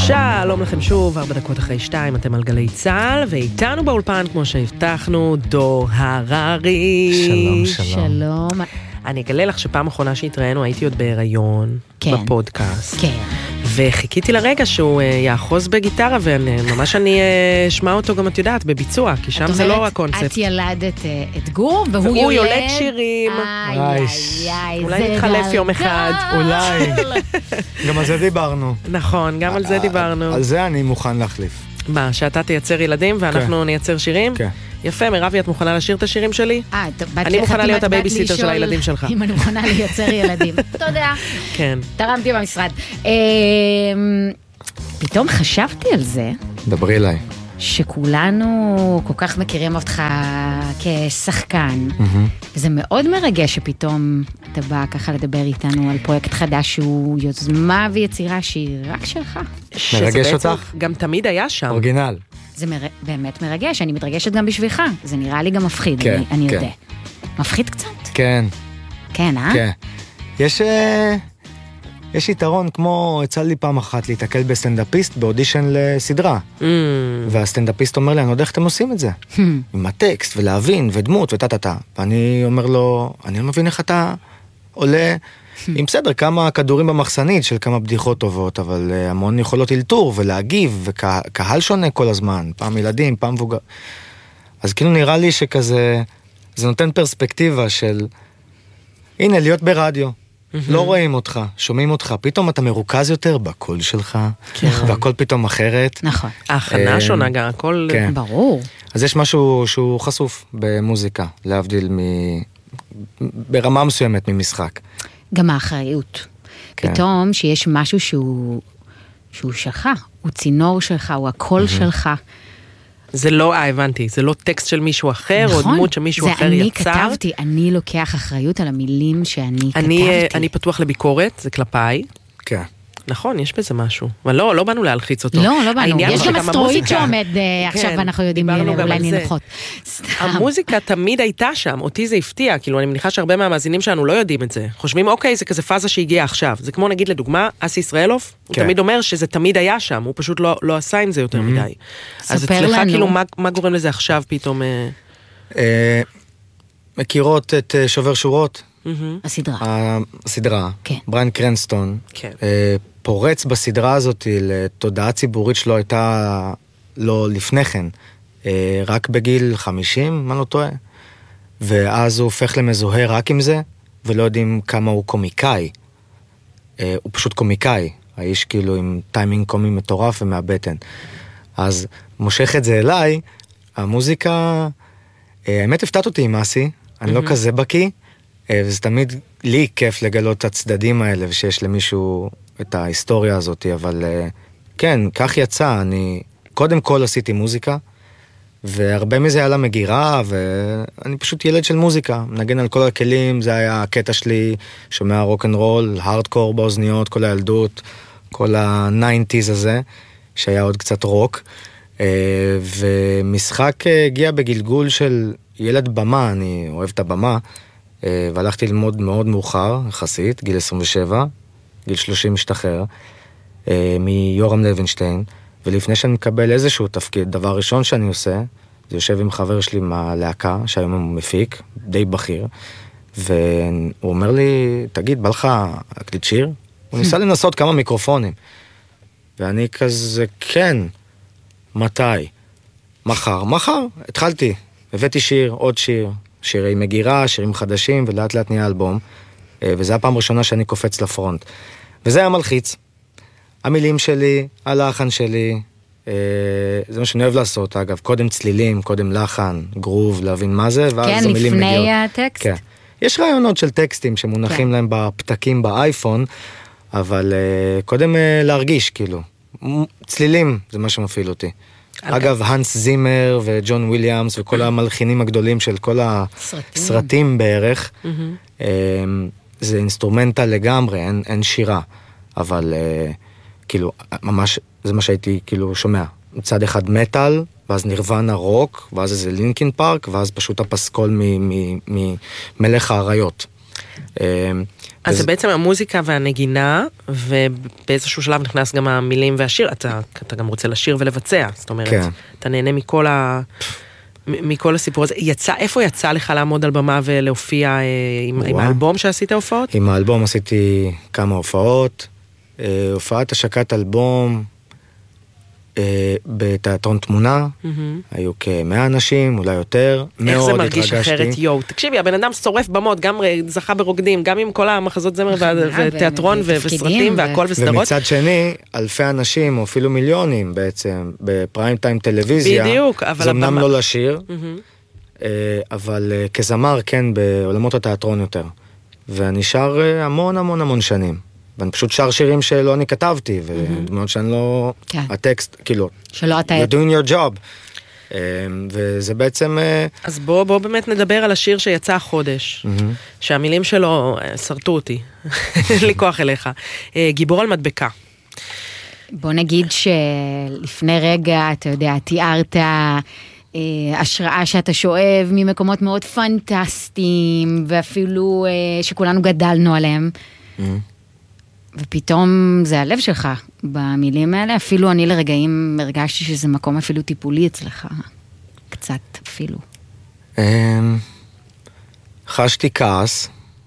שלום לכם שוב, 4 דקות אחרי 2, אתם על גלי צהל, ואיתנו באולפן, כמו שהבטחנו, דור הררי. שלום, שלום. שלום. אני אגלה לך שפעם אחרונה שהתראינו, הייתי עוד בהיריון, כן. בפודקאסט. כן. וחיכיתי לרגע שהוא יאחוז בגיטרה, וממש אני אשמע אותו גם, את יודעת, בביצוע, כי שם זה לא הקונספט. את ילדת את גור, והוא והוא יולד יולד שירים. אולי נתחלף יום אחד. אולי. גם על זה דיברנו. נכון, גם על זה דיברנו. על זה אני מוכן להחליף. מה, שאתה תייצר ילדים ואנחנו נייצר שירים? כן. יפה, מירבי, את מוכנה לשיר את השירים שלי? אני מוכנה להיות הבייביסיטר של הילדים שלך. אם אני מוכנה לייצר ילדים. תודה. כן. תרמתי במשרד. פתאום חשבתי על זה. דברי אליי. שכולנו כל כך מכירים אותך כשחקן, וזה מאוד מרגש שפתאום אתה בא ככה לדבר איתנו על פרויקט חדש שהוא יוזמה ויצירה שהיא רק שלך. מרגש אותך? גם תמיד היה שם. אורגינל. זה באמת מרגש, אני מתרגשת גם בשבילך, זה נראה לי גם מפחיד, כן, אני כן. יודע. מפחיד קצת? כן. כן, אה? כן. יש יתרון, כמו יצא לי פעם אחת להתקל בסטנדאפיסט באודישן לסדרה. והסטנדאפיסט אומר לי, אני יודע איך אתם עושים את זה. עם הטקסט, ולהבין, ודמות, וטה-טה-טה. ואני אומר לו, אני לא מבין איך אתה עולה, עם בסדר, כמה כדורים במחסנית של כמה בדיחות טובות, אבל המון יכולות אלתור ולהגיב, וקהל שונה כל הזמן, פעם ילדים, פעם מבוגר. אז כאילו נראה לי שכזה, זה נותן פרספקטיבה של, הנה, להיות ברדיו. לא רואים אותך, שומעים אותך, פתאום אתה מרוכז יותר בקול שלך, והכל פתאום אחרת. נכון. ההכנה שונה גם, הכל... ברור. אז יש משהו שהוא חשוף במוזיקה, להבדיל ברמה מסוימת ממשחק. גם האחריות. פתאום שיש משהו שהוא שלך, הוא צינור שלך, הוא הקול שלך. זה לא, הבנתי, זה לא טקסט של מישהו אחר, או דמות שמישהו אחר יצר. זה אני כתבתי, אני לוקח אחריות על המילים שאני כתבתי. אני פתוח לביקורת, זה כלפיי. כן. נכון, יש בזה משהו. אבל לא באנו להלחיץ אותו. לא באנו. יש גם אסטרואיד שעומד עכשיו, ואנחנו יודעים אולי ננחות. המוזיקה תמיד הייתה שם, אותי זה הפתיע, כאילו אני מניחה שהרבה מהמאזינים שלנו לא יודעים את זה. חושבים, אוקיי, זה כזה פאזה שהגיעה עכשיו. זה כמו נגיד לדוגמה, אסי ישראלוף, הוא תמיד אומר שזה תמיד היה שם, הוא פשוט לא עשה עם זה יותר מדי. אז אצלך כאילו, מה גורם לזה עכשיו פתאום? מכירות את שובר שורות? הסדרה. בריין קרנסטון. פורץ בסדרה הזאת לתודעה ציבורית שלו הייתה לא לפני כן, רק בגיל 50, מה לא טועה, ואז הוא הופך למזוהה רק עם זה, ולא יודעים כמה הוא קומיקאי. הוא פשוט קומיקאי, האיש כאילו עם טיימינג קומי מטורף ומהבטן. אז מושך את זה אליי, המוזיקה, האמת הפתעת אותי עם אסי, אני לא כזה בקי, וזה תמיד לי כיף לגלות את הצדדים האלה, ושיש למישהו את ההיסטוריה הזאת, אבל כן, כך יצא, אני קודם כל עשיתי מוזיקה, והרבה מזה היה לה מגירה, ואני פשוט ילד של מוזיקה, מנגן על כל הכלים, זה היה הקטע שלי, שומע רוק'נ'רול, הארדקור באוזניות, כל הילדות, כל ה-90s הזה, שהיה עוד קצת רוק, ומשחק הגיע בגלגול של ילד במה, אני אוהב את הבמה, והלכתי ללמוד מאוד מאוחר, יחסית, גיל 27, גיל 30 משתחרר, מיורם לוינשטיין, ולפני שאני מקבל איזשהו תפקיד, דבר ראשון שאני עושה, זה יושב עם חבר שלי מהלהקה, שהיום הוא מפיק, די בכיר, והוא אומר לי, תגיד, בא לך להקליט שיר? הוא ניסה לנסות כמה מיקרופונים, ואני כזה, כן, מתי? מחר, התחלתי, הבאתי שיר, עוד שיר, שירי מגירה, שירים חדשים, ולאט לאט נהיה אלבום, וזה הפעם הראשונה שאני קופץ לפרונט. וזה היה מלחיץ. המילים שלי, הלחן שלי, זה מה שאני אוהב לעשות, אגב, קודם צלילים, קודם לחן, גרוב, להבין מה זה, ואז המילים מגיעות. כן, לפני הטקסט. כן. יש רעיונות של טקסטים שמונחים להם בפתקים באייפון, אבל קודם להרגיש, כאילו. צלילים זה מה שמפעיל אותי. אגב, הנס זימר וג'ון וויליאמס וכל המלחינים הגדולים של כל הסרטים בערך, זה אינסטרומנטל לגמרי, אין שירה, אבל כאילו, ממש, זה מה שהייתי כאילו שומע. מצד אחד מטל, ואז נירוונה רוק, ואז איזה לינקין פארק, ואז פשוט הפסקול ממלך האריות. אז זה בעצם המוזיקה והנגינה, ובאיזשהו שלב נכנס גם המילים והשיר, אתה גם רוצה לשיר ולבצע, זאת אומרת, אתה נהנה מכל הסיפור הזה. איפה יצא לך לעמוד על במה ולהופיע עם האלבום שעשית הופעות? עם האלבום עשיתי כמה הופעות, הופעת השקת אלבום, בתיאטרון תמונה, היו כ100 אנשים, אולי יותר, מאוד התרגשתי. איך זה מרגיש אחרת, יו? תקשיבי, הבן אדם שורף במות, גם זכה ברוקדים, גם עם כל המחזות זמר ותיאטרון וסרטים והכל וסדרות. ומצד שני, אלפי אנשים, או אפילו מיליונים בעצם, בפריים טיים טלוויזיה, בדיוק, זה אמנם לא לשיר, אבל כזמר כן בעולמות התיאטרון יותר. ואני שר המון המון המון שנים. ואני פשוט שר שירים שלא אני כתבתי, ודמות שאני לא... הטקסט, כאילו... שלא אתה... You're doing your job. וזה בעצם... אז בוא באמת נדבר על השיר שיצא החודש, שהמילים שלו שרטו אותי, לי כוח אליך. גיבור על מדבקה. בוא נגיד שלפני רגע, אתה יודע, תיארת השראה שאתה שואב ממקומות מאוד פנטסטיים, ואפילו שכולנו גדלנו עליהם. ופתאום זה הלב שלך במילים האלה, אפילו אני לרגעים הרגשתי שזה מקום אפילו טיפולי אצלך, קצת אפילו. חשתי כעס,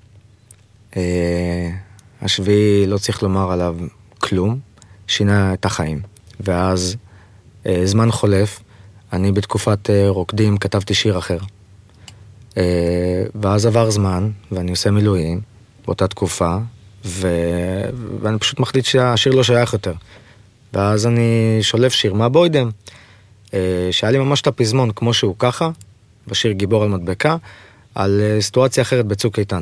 השביעי לא צריך לומר עליו כלום, שינה את החיים, ואז זמן חולף, אני בתקופת רוקדים כתבתי שיר אחר, ואז עבר זמן, ואני עושה מילואים באותה תקופה, ואני פשוט מחליט שהשיר לא שייך יותר. ואז אני שולף שיר מהבוידם, שהיה לי ממש את הפזמון כמו שהוא ככה, בשיר גיבור על מדבקה, על סיטואציה אחרת בצוק איתן.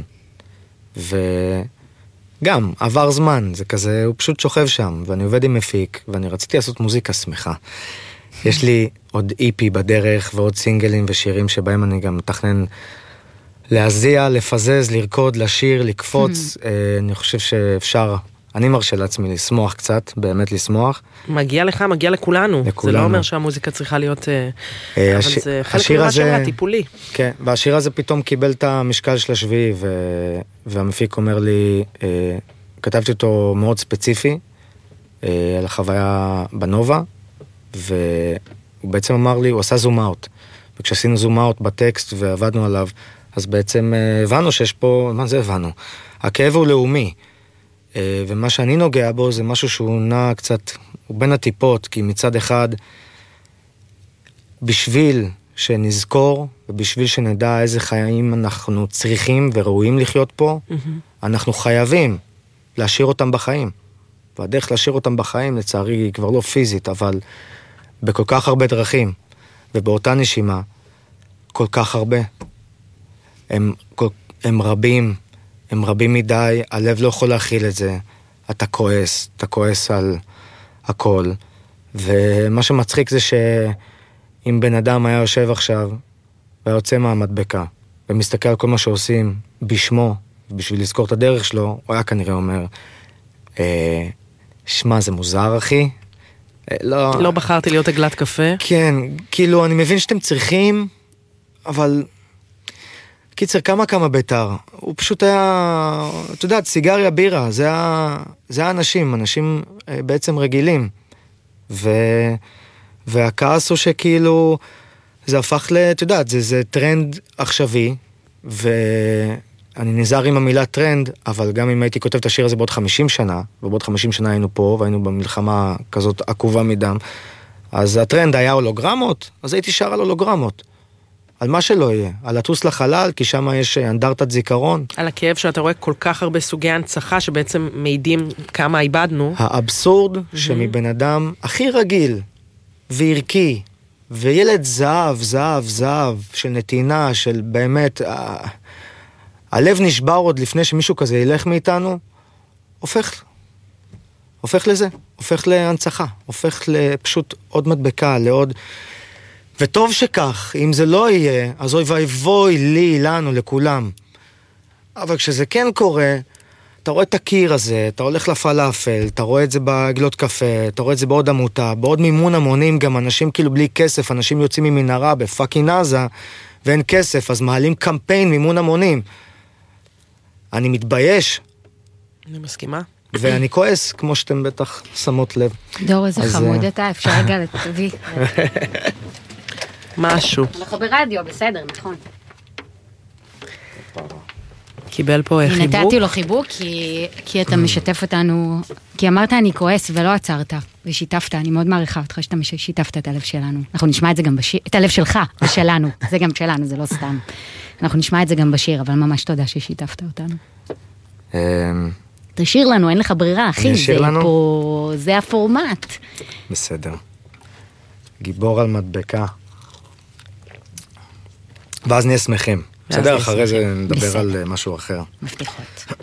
וגם, עבר זמן, זה כזה, הוא פשוט שוכב שם, ואני עובד עם מפיק, ואני רציתי לעשות מוזיקה שמחה. יש לי עוד איפי בדרך, ועוד סינגלים ושירים שבהם אני גם מתכנן להזיע, לפזז, לרקוד, לשיר, לקפוץ. אני חושב שאפשר, אני מרשה לעצמי לשמוח קצת, באמת לשמוח. מגיע לך, מגיע לכולנו. זה לא אומר שהמוזיקה צריכה להיות, אבל זה חלק ממה שאומר, טיפולי. כן, והשיר הזה פתאום קיבל את המשקל של השביעי, והמפיק אומר לי, כתבתי אותו מאוד ספציפי, על החוויה בנובה, והוא בעצם אמר לי, הוא עשה זום אאוט. וכשעשינו זום אאוט בטקסט ועבדנו עליו, אז בעצם הבנו שיש פה, מה זה הבנו? הכאב הוא לאומי, ומה שאני נוגע בו זה משהו שהוא נע קצת, הוא בין הטיפות, כי מצד אחד, בשביל שנזכור, ובשביל שנדע איזה חיים אנחנו צריכים וראויים לחיות פה, אנחנו חייבים להשאיר אותם בחיים. והדרך להשאיר אותם בחיים, לצערי, היא כבר לא פיזית, אבל בכל כך הרבה דרכים, ובאותה נשימה, כל כך הרבה. הם רבים מדי, הלב לא יכול להכיל את זה, אתה כועס על הכל, ומה שמצחיק זה שאם בן אדם היה יושב עכשיו, והיה יוצא מהמדבקה, ומסתכל על כל מה שעושים בשמו, בשביל לזכור את הדרך שלו, הוא היה כנראה אומר, שמע, זה מוזר אחי, לא בחרתי להיות עגלת קפה. כן, כאילו אני מבין שאתם צריכים, אבל קיצר, כמה ביתר. הוא פשוט היה, אתה יודע, סיגריה, בירה, זה האנשים בעצם רגילים. והכעס הוא שכאילו, זה הפך אתה יודע, זה טרנד עכשווי, ואני נזהר עם המילה טרנד, אבל גם אם הייתי כותב את השיר הזה בעוד 50 שנה, ובעוד 50 שנה היינו פה, והיינו במלחמה כזאת עקובה מדם, אז הטרנד היה הולוגרמות, אז הייתי שר על הולוגרמות. על מה שלא יהיה, על לטוס לחלל, כי שם יש אנדרטת זיכרון. על הכאב שאתה רואה כל כך הרבה סוגי הנצחה, שבעצם מעידים כמה איבדנו. האבסורד שמבן אדם הכי רגיל וערכי, וילד זהב של נתינה, של באמת, הלב נשבר עוד לפני שמישהו כזה ילך מאיתנו, הופך לזה, הופך להנצחה, הופך לפשוט עוד מדבקה, לעוד... וטוב שכך, אם זה לא יהיה, אז אוי ואבוי לי, לנו, לכולם. אבל כשזה כן קורה, אתה רואה את הקיר הזה, אתה הולך לפלאפל, אתה רואה את זה בעגלות קפה, אתה רואה את זה בעוד עמותה, בעוד מימון המונים, גם אנשים כאילו בלי כסף, אנשים יוצאים ממנהרה בפאקינג עזה, ואין כסף, אז מעלים קמפיין מימון המונים. אני מתבייש, אני מסכימה. ואני כועס, כמו שאתם בטח שמות לב. דור, איזה חמוד אתה, אפשר רגע לתביא. משהו. אנחנו ברדיו, בסדר, נכון. קיבל פה חיבוק. נתתי לו חיבוק, כי אתה משתף אותנו, כי אמרת אני כועס ולא עצרת, ושיתפת, אני מאוד מעריכה אותך שאתה שיתפת את הלב שלנו. אנחנו נשמע את זה גם בשיר, את הלב שלך, ושלנו, זה גם שלנו, זה לא סתם. אנחנו נשמע את זה גם בשיר, אבל ממש תודה ששיתפת אותנו. תשאיר לנו, אין לך ברירה, אחי, זה פה, זה הפורמט. בסדר. גיבור על מדבקה. ואז נהיה שמחים. בסדר, אחרי זה נדבר על משהו אחר. מבטיחות.